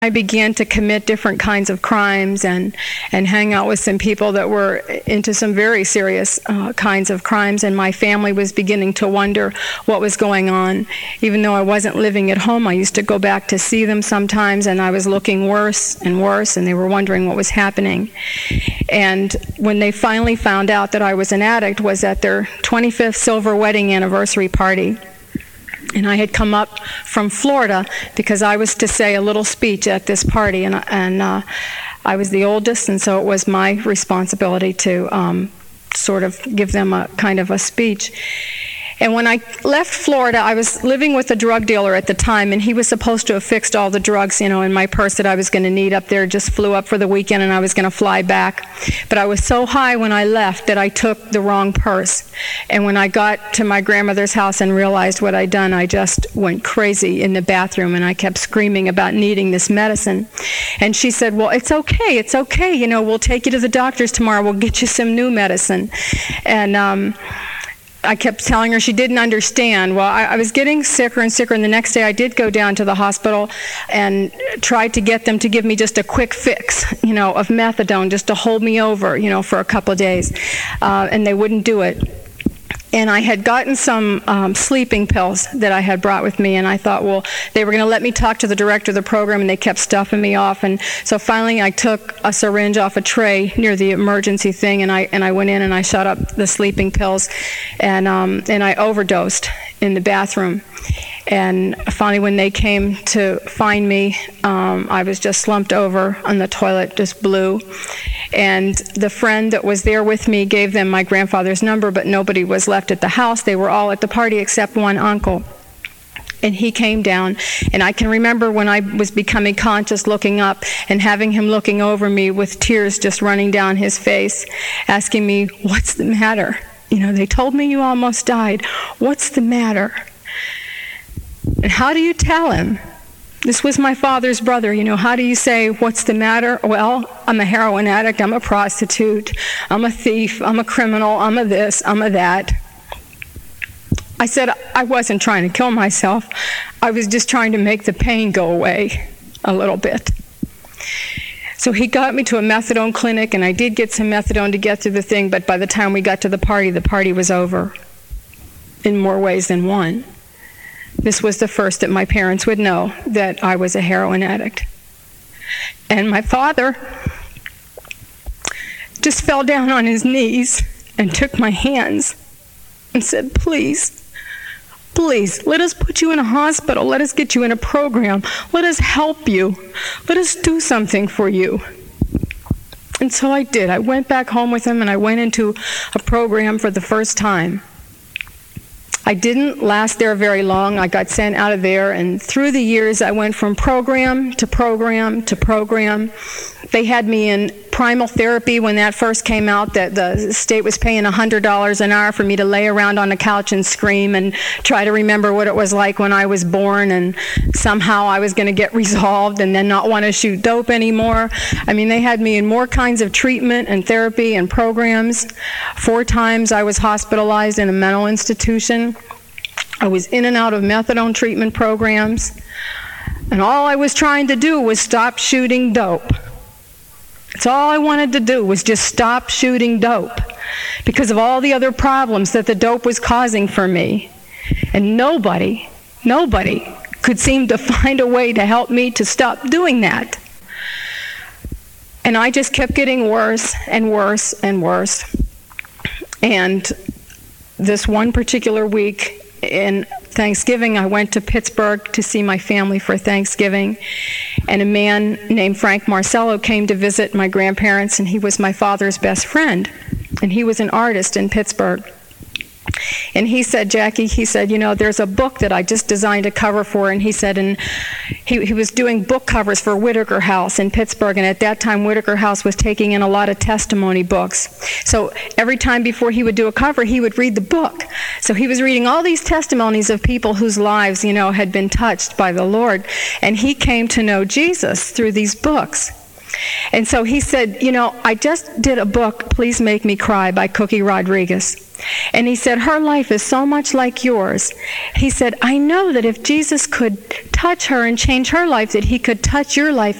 I began to commit different kinds of crimes and hang out with some people that were into some very serious kinds of crimes, and my family was beginning to wonder what was going on. Even though I wasn't living at home, I used to go back to see them sometimes, and I was looking worse and worse, and they were wondering what was happening. And when they finally found out that I was an addict was at their 25th silver wedding anniversary party. And I had come up from Florida because I was to say a little speech at this party, and I was the oldest, and so it was my responsibility to sort of give them a kind of a speech. And when I left Florida, I was living with a drug dealer at the time, and he was supposed to have fixed all the drugs, in my purse that I was going to need up there. Just flew up for the weekend, and I was going to fly back. But I was so high when I left that I took the wrong purse. And when I got to my grandmother's house and realized what I'd done, I just went crazy in the bathroom, and I kept screaming about needing this medicine. And she said, well, it's okay, we'll take you to the doctor's tomorrow, we'll get you some new medicine. And I kept telling her. She didn't understand. Well, I was getting sicker and sicker, and the next day I did go down to the hospital and tried to get them to give me just a quick fix, of methadone, just to hold me over, for a couple of days, and they wouldn't do it. And I had gotten some sleeping pills that I had brought with me, and I thought, well, they were going to let me talk to the director of the program, and they kept stuffing me off. And so finally I took a syringe off a tray near the emergency thing, and I went in and I shot up the sleeping pills, and I overdosed in the bathroom. And finally, when they came to find me, I was just slumped over on the toilet, just blue. And the friend that was there with me gave them my grandfather's number, but nobody was left at the house. They were all at the party except one uncle. And he came down, and I can remember when I was becoming conscious looking up and having him looking over me with tears just running down his face, asking me, what's the matter? They told me you almost died. What's the matter? And how do you tell him? This was my father's brother. How do you say, what's the matter? Well, I'm a heroin addict, I'm a prostitute, I'm a thief, I'm a criminal, I'm a this, I'm a that. I said I wasn't trying to kill myself. I was just trying to make the pain go away a little bit. So he got me to a methadone clinic, and I did get some methadone to get through the thing, but by the time we got to the party was over in more ways than one. This was the first that my parents would know that I was a heroin addict. And my father just fell down on his knees and took my hands and said, please, let us put you in a hospital. Let us get you in a program. Let us help you. Let us do something for you. And so I did. I went back home with him, and I went into a program for the first time. I didn't last there very long. I got sent out of there, and through the years I went from program to program to program. They had me in primal therapy when that first came out, that the state was paying $100 an hour for me to lay around on a couch and scream and try to remember what it was like when I was born, and somehow I was going to get resolved and then not want to shoot dope anymore. They had me in more kinds of treatment and therapy and programs. 4 times I was hospitalized in a mental institution. I was in and out of methadone treatment programs. And all I was trying to do was stop shooting dope. That's all I wanted to do, was just stop shooting dope because of all the other problems that the dope was causing for me. And nobody could seem to find a way to help me to stop doing that. And I just kept getting worse and worse and worse. And this one particular week in Thanksgiving, I went to Pittsburgh to see my family for Thanksgiving, and a man named Frank Marcello came to visit my grandparents, and he was my father's best friend, and he was an artist in Pittsburgh. And he said, Jackie, there's a book that I just designed a cover for, and he said, and he was doing book covers for Whitaker House in Pittsburgh, and at that time Whitaker House was taking in a lot of testimony books. So every time before he would do a cover, he would read the book. So he was reading all these testimonies of people whose lives, had been touched by the Lord, and he came to know Jesus through these books. And so he said, I just did a book, Please Make Me Cry, by Cookie Rodriguez. And he said, her life is so much like yours. He said, I know that if Jesus could touch her and change her life, that he could touch your life